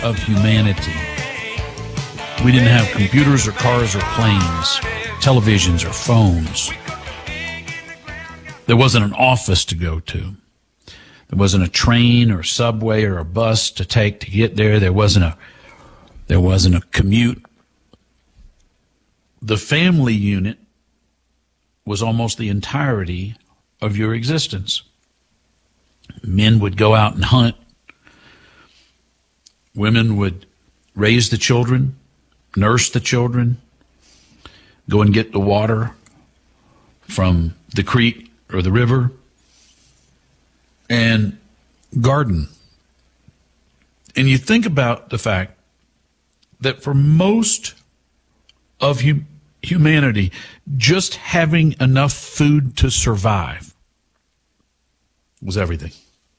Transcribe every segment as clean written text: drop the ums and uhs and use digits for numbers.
of humanity, we didn't have computers or cars or planes, televisions or phones. There wasn't an office to go to. There wasn't a train or subway or a bus to take to get there. There wasn't a commute. The family unit was almost the entirety of your existence. Men would go out and hunt. Women would raise the children, nurse the children, go and get the water from the creek or the river, and garden. And you think about the fact that for most of humanity, just having enough food to survive was everything.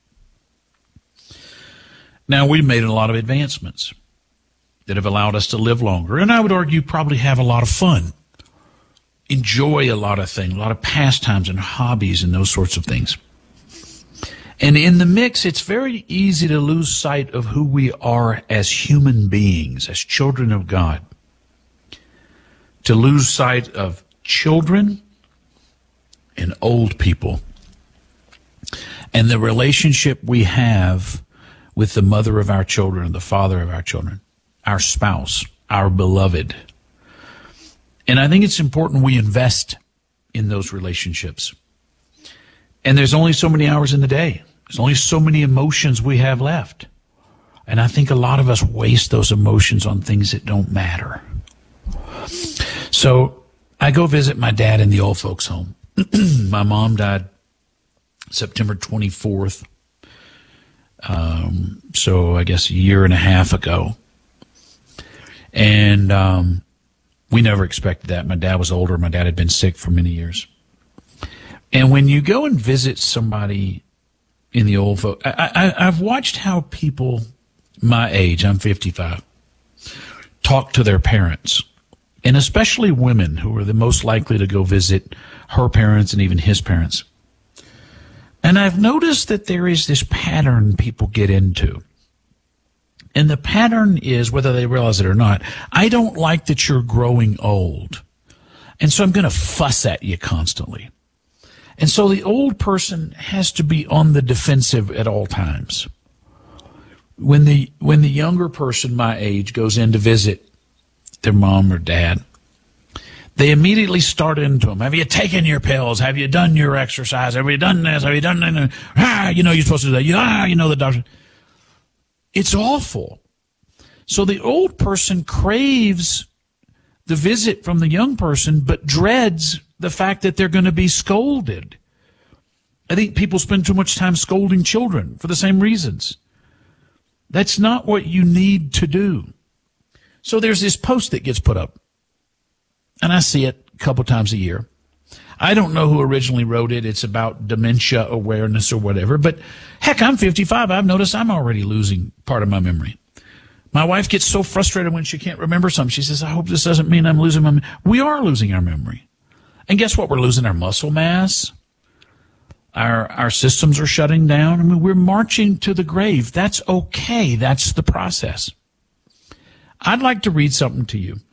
Now, we've made a lot of advancements that have allowed us to live longer, and I would argue probably have a lot of fun, enjoy a lot of things, a lot of pastimes and hobbies and those sorts of things. And in the mix, it's very easy to lose sight of who we are as human beings, as children of God. To lose sight of children and old people and the relationship we have with the mother of our children, the father of our children, our spouse, our beloved. And I think it's important we invest in those relationships. And there's only so many hours in the day. There's only so many emotions we have left. And I think a lot of us waste those emotions on things that don't matter. So I go visit my dad in the old folks' home. My mom died September 24th. So I guess a year and a half ago. And we never expected that. My dad was older. My dad had been sick for many years. And when you go and visit somebody in the old folks, I've watched how people my age, I'm 55, talk to their parents. And especially women who are the most likely to go visit her parents and even his parents. And I've noticed that there is this pattern people get into. And the pattern is, whether they realize it or not, I don't like that you're growing old. And so I'm going to fuss at you constantly. And so the old person has to be on the defensive at all times. When the younger person my age goes in to visit their mom or dad, they immediately start into them. Have you taken your pills? Have you done your exercise? Have you done this? Have you done that? You're supposed to do that. The doctor. It's awful. So the old person craves the visit from the young person, but dreads the fact that they're going to be scolded. I think people spend too much time scolding children for the same reasons. That's not what you need to do. So there's this post that gets put up, and I see it a couple times a year. I don't know who originally wrote it. It's about dementia awareness or whatever, but heck, I'm 55. I've noticed I'm already losing part of my memory. My wife gets so frustrated when she can't remember something. She says, I hope this doesn't mean I'm losing my memory. We are losing our memory. And guess what? We're losing our muscle mass. Our systems are shutting down. I mean, we're marching to the grave. That's okay. That's the process. I'd like to read something to you.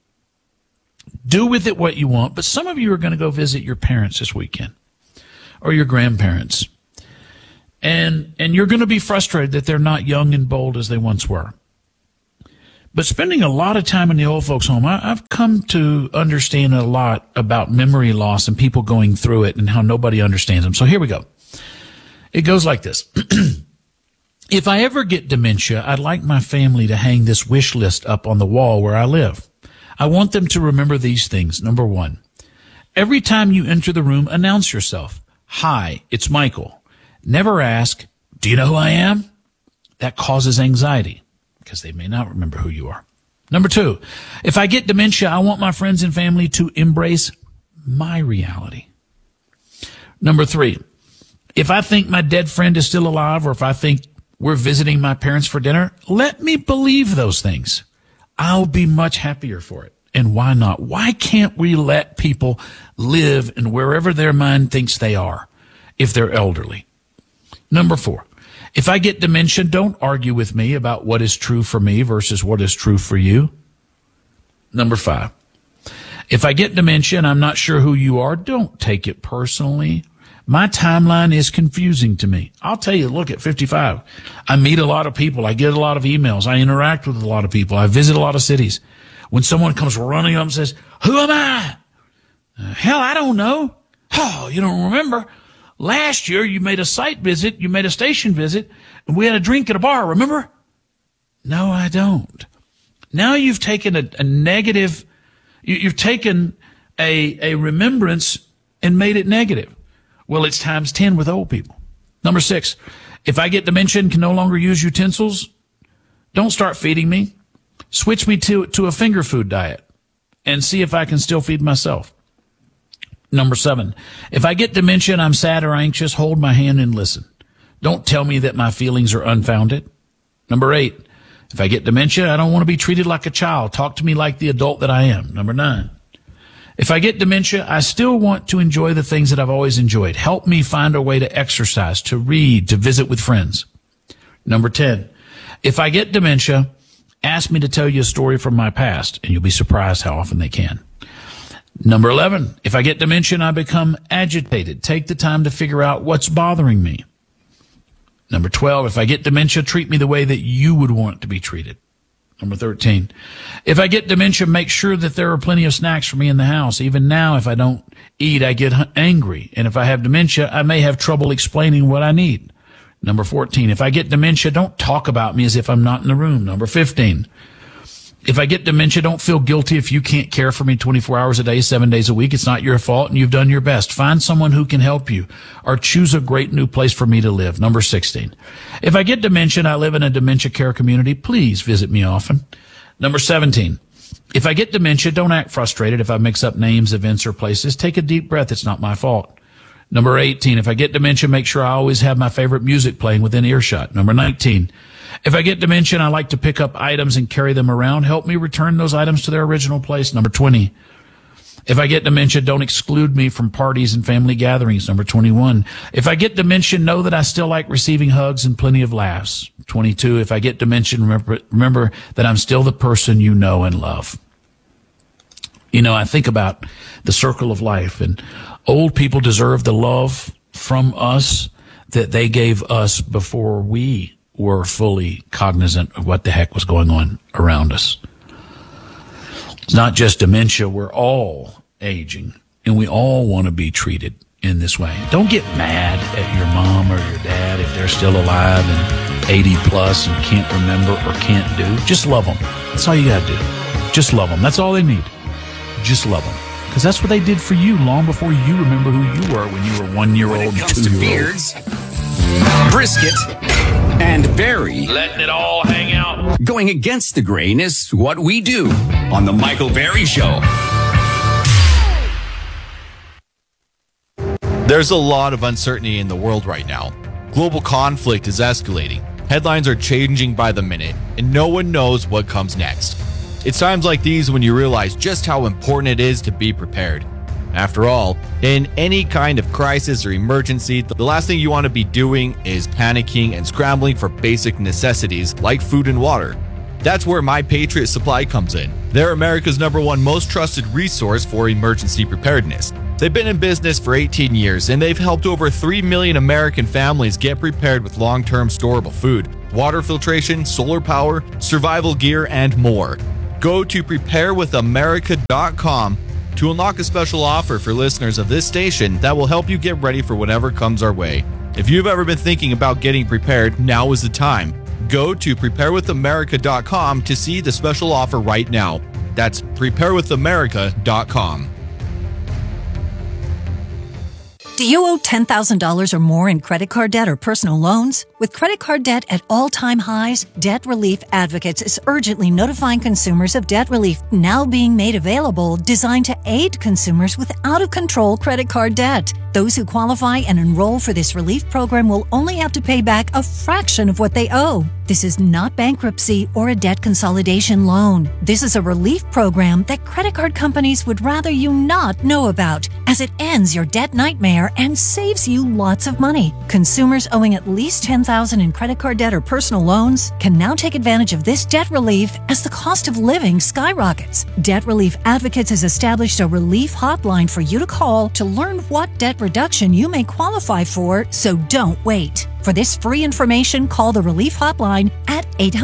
Do with it what you want, but some of you are going to go visit your parents this weekend or your grandparents. And you're going to be frustrated that they're not young and bold as they once were. But spending a lot of time in the old folks' home, I've come to understand a lot about memory loss and people going through it and how nobody understands them. So here we go. It goes like this. If I ever get dementia, I'd like my family to hang this wish list up on the wall where I live. I want them to remember these things. Number 1, every time you enter the room, announce yourself. Hi, it's Michael. Never ask, do you know who I am? That causes anxiety because they may not remember who you are. Number 2, if I get dementia, I want my friends and family to embrace my reality. Number 3, if I think my dead friend is still alive or if I think we're visiting my parents for dinner, let me believe those things. I'll be much happier for it. And why not? Why can't we let people live in wherever their mind thinks they are if they're elderly? Number 4, If I get dementia, don't argue with me about what is true for me versus what is true for you. Number 5, if I get dementia and I'm not sure who you are, don't take it personally. My timeline is confusing to me. I'll tell you, look, at 55, I meet a lot of people. I get a lot of emails. I interact with a lot of people. I visit a lot of cities. When someone comes running up and says, who am I? Hell, I don't know. Oh, you don't remember? Last year, you made a site visit, you made a station visit, and we had a drink at a bar, remember? No, I don't. Now you've taken a negative, you've taken a remembrance and made it negative. Well, it's times 10 with old people. Number 6, if I get dementia and can no longer use utensils, don't start feeding me. Switch me to a finger food diet and see if I can still feed myself. Number 7, if I get dementia and I'm sad or anxious, hold my hand and listen. Don't tell me that my feelings are unfounded. Number 8, if I get dementia, I don't want to be treated like a child. Talk to me like the adult that I am. Number 9, if I get dementia, I still want to enjoy the things that I've always enjoyed. Help me find a way to exercise, to read, to visit with friends. Number 10, if I get dementia, ask me to tell you a story from my past, and you'll be surprised how often they can. Number 11, if I get dementia and I become agitated, take the time to figure out what's bothering me. Number 12, if I get dementia, treat me the way that you would want to be treated. Number 13, if I get dementia, make sure that there are plenty of snacks for me in the house. Even now, if I don't eat, I get angry. And if I have dementia, I may have trouble explaining what I need. Number 14, if I get dementia, don't talk about me as if I'm not in the room. Number 15, if I get dementia, don't feel guilty if you can't care for me 24 hours a day, 7 days a week. It's not your fault and you've done your best. Find someone who can help you or choose a great new place for me to live. Number 16, if I get dementia and I live in a dementia care community, please visit me often. Number 17, if I get dementia, don't act frustrated if I mix up names, events, or places. Take a deep breath. It's not my fault. Number 18, if I get dementia, make sure I always have my favorite music playing within earshot. Number 19, if I get dementia and I like to pick up items and carry them around, help me return those items to their original place. Number 20, if I get dementia, don't exclude me from parties and family gatherings. Number 21, if I get dementia, know that I still like receiving hugs and plenty of laughs. 22, if I get dementia, remember that I'm still the person you know and love. You know, I think about the circle of life, and old people deserve the love from us that they gave us before we were fully cognizant of what the heck was going on around us. It's not just dementia. We're all aging, and we all want to be treated in this way. Don't get mad at your mom or your dad if they're still alive and 80 plus and can't remember or can't do. Just love them. That's all you got to do. Just love them. That's all they need. Just love them. Because that's what they did for you long before you remember who you were when you were 1 year old and 2 year old. Beards, brisket, and Barry. Letting it all hang out. Going against the grain is what we do on The Michael Barry Show. There's a lot of uncertainty in the world right now. Global conflict is escalating. Headlines are changing by the minute, and no one knows what comes next. It's times like these when you realize just how important it is to be prepared. After all, in any kind of crisis or emergency, the last thing you want to be doing is panicking and scrambling for basic necessities like food and water. That's where My Patriot Supply comes in. They're America's #1 most trusted resource for emergency preparedness. They've been in business for 18 years, and they've helped over 3 million American families get prepared with long-term storable food, water filtration, solar power, survival gear, and more. Go to preparewithamerica.com to unlock a special offer for listeners of this station that will help you get ready for whatever comes our way. If you've ever been thinking about getting prepared, now is the time. Go to preparewithamerica.com to see the special offer right now. That's preparewithamerica.com. Do you owe $10,000 or more in credit card debt or personal loans? With credit card debt at all-time highs, Debt Relief Advocates is urgently notifying consumers of debt relief now being made available, designed to aid consumers with out-of-control credit card debt. Those who qualify and enroll for this relief program will only have to pay back a fraction of what they owe. This is not bankruptcy or a debt consolidation loan. This is a relief program that credit card companies would rather you not know about, as it ends your debt nightmare more and saves you lots of money. Consumers owing at least $10,000 in credit card debt or personal loans can now take advantage of this debt relief as the cost of living skyrockets. Debt Relief Advocates has established a relief hotline for you to call to learn what debt reduction you may qualify for, so don't wait. For this free information, call the Relief Hotline at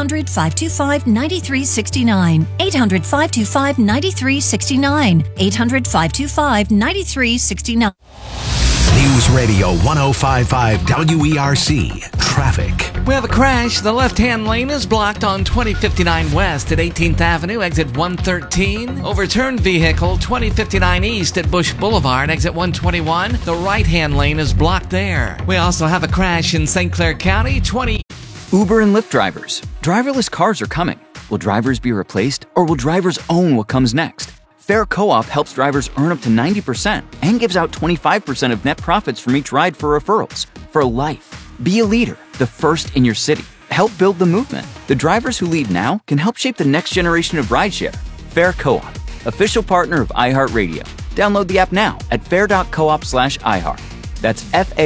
800-525-9369. 800-525-9369. 800-525-9369. News Radio 105.5 WERC. Traffic. We have a crash. The left-hand lane is blocked on 2059 West at 18th Avenue, exit 113. Overturned vehicle 2059 East at Bush Boulevard, exit 121. The right-hand lane is blocked there. We also have a crash in St. Clair County, Uber and Lyft drivers. Driverless cars are coming. Will drivers be replaced, or will drivers own what comes next? Fair Co-op helps drivers earn up to 90% and gives out 25% of net profits from each ride for referrals. For life. Be a leader, the first in your city. Help build the movement. The drivers who lead now can help shape the next generation of rideshare. Fair Co-op, official partner of iHeartRadio. Download the app now at fair.coop/iHeart. That's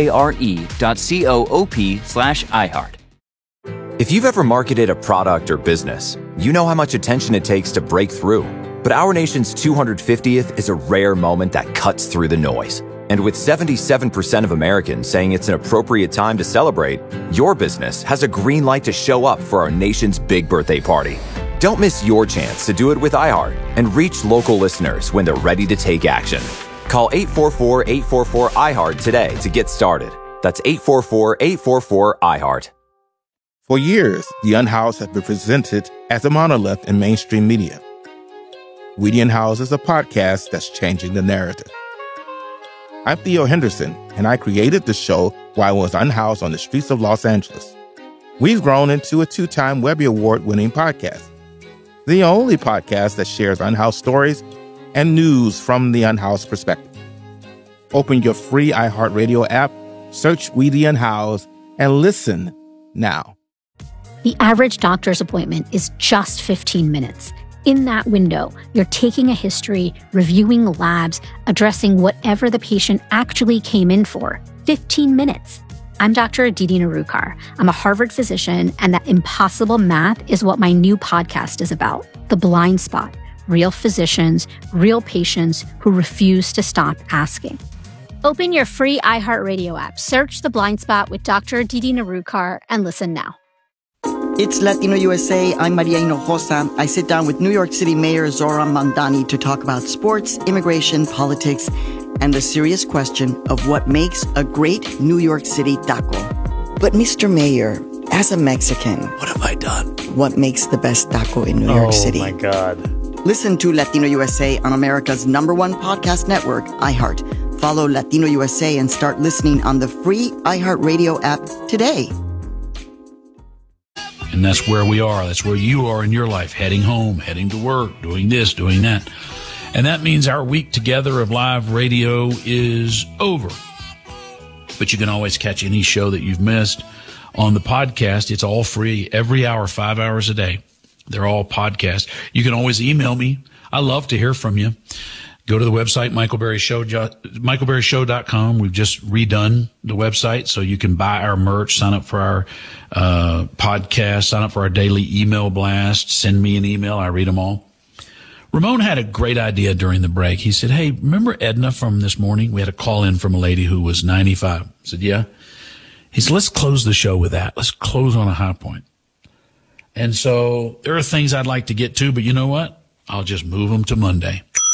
FARE.coop/iHeart. If you've ever marketed a product or business, you know how much attention it takes to break through. But our nation's 250th is a rare moment that cuts through the noise. And with 77% of Americans saying it's an appropriate time to celebrate, your business has a green light to show up for our nation's big birthday party. Don't miss your chance to do it with iHeart and reach local listeners when they're ready to take action. Call 844-844-iHeart today to get started. That's 844-844-iHeart. For years, The Unhoused has been presented as a monolith in mainstream media. We the Unhoused is a podcast that's changing the narrative. I'm Theo Henderson, and I created the show while I was unhoused on the streets of Los Angeles. We've grown into a 2-time Webby Award-winning podcast, the only podcast that shares unhoused stories and news from the unhoused perspective. Open your free iHeartRadio app, search We the Unhoused, and listen now. The average doctor's appointment is just 15 minutes. In that window, you're taking a history, reviewing labs, addressing whatever the patient actually came in for. 15 minutes. I'm Dr. Aditi Narukar. I'm a Harvard physician, and that impossible math is what my new podcast is about. The Blind Spot. Real physicians, real patients who refuse to stop asking. Open your free iHeartRadio app, search The Blind Spot with Dr. Aditi Narukar, and listen now. It's Latino USA. I'm Maria Hinojosa. I sit down with New York City Mayor Zoran Mandani to talk about sports, immigration, politics, and the serious question of what makes a great New York City taco. But Mr. Mayor, as a Mexican, What have I done? what makes the best taco in New York City? Oh, my God. Listen to Latino USA on America's #1 podcast network, iHeart. Follow Latino USA and start listening on the free iHeartRadio app today. And that's where we are. That's where you are in your life, heading home, heading to work, doing this, doing that. And that means our week together of live radio is over. But you can always catch any show that you've missed on the podcast. It's all free every hour, 5 hours a day. They're all podcasts. You can always email me. I love to hear from you. Go to the website, michaelberryshow.com. We've just redone the website so you can buy our merch, sign up for our podcast, sign up for our daily email blast, send me an email. I read them all. Ramon had a great idea during the break. He said, hey, remember Edna from this morning? We had a call in from a lady who was 95. I said, yeah. He said, let's close the show with that. Let's close on a high point. And so there are things I'd like to get to, but you know what? I'll just move them to Monday.